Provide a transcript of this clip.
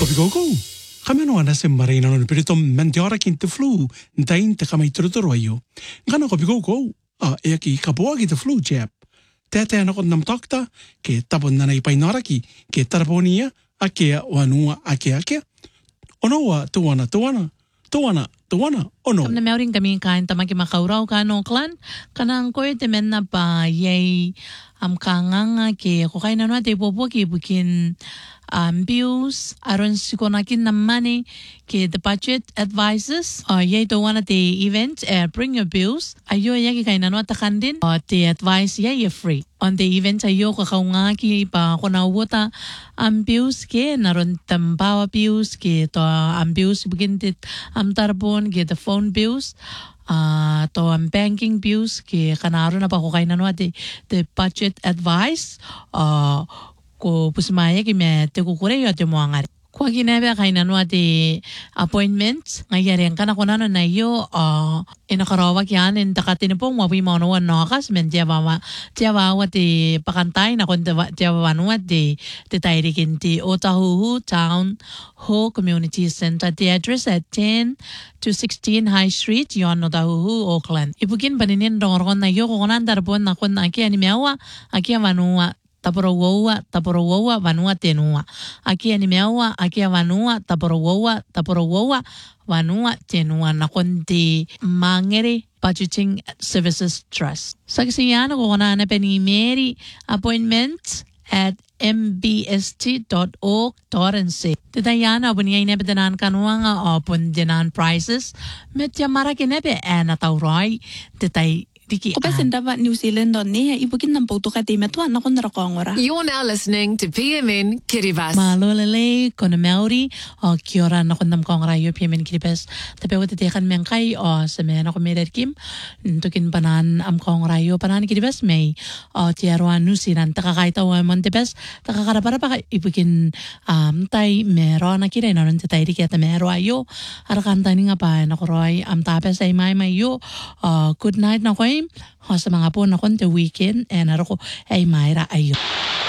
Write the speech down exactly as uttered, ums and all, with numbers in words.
Kopigogo. Kami no ana sem marina no perito mandiora kinte flu, ntain te kama itruturo ayo. Ngana kopigogo. Ah, e aki kapoa ki te flu jab. Tete ana kon nam takta ke tapon nana ipainara ki ke taraponia a ke wanua a ke a ke. Ono wa tuana tuana. Tuana tuana ono. Kamna meoring kami kain tamaki makauraw ka no klan. Kanang koe te menna pa yay am kanganga ke ko kain na te popo ki bukin um, bills aron sikonakin na money ke the budget advisors uh, yay to one the event uh, bring your bills ayo yaki kain na takan din uh, the advice yay free on the event ayo ka kaunga ki pa kona wota am bills ke naron tambawa bills ke to am bills bukin tit am tarbon ke the phone bills uh, to ang banking bills ke kanaro na pa ko kain na the the budget advice uh, ko pusmaya ki me te kukure yo te moangari. Kwa kinebe kain na the appointments ngayari kana ko nano na yo uh, inakarawa kian in takatin po mawi mo no nakas men dia mama dia wa te pakantay na kon dia wa te te tairikin ti Otahuhu Town Hall Community Center. The address at ten to sixteen High Street, yon Otahuhu, Auckland. Ibukin paninin rongon na yo ko nan darbon na kon aki ani mewa aki vanua taporowoa taporowoa vanua tenua aki ani mewa aki vanua taporowoa taporowoa vanua tenua na konti mangere budgeting services trust saksiyana ko na na peni meri appointment at m b s t dot org dot n c. Titayana bunya inebedanan kanuanga opun dinan prices metya mara kinebe ana taurai titay Ko pa sendava New Zealand on ne ibukin ng pauto ka timet wa na kon rakongora. You're now listening to P M N Kiribati. Malolele kono Maori o kiora na kon nam kongora yo P M N Kiribati. Tapi wate tekan mengkai o semena ko merer kim tukin panan am kongora yo panan Kiribati may o tiarwa New Zealand takakaita wa Montebes takakarapara pa ibukin um tay mero na kire na ron tay riketa mero ayo arakan tani nga pa na koroi am tapes ay may may yo good night na ko o sa mga po na kon the weekend and arako ay mayra ayo.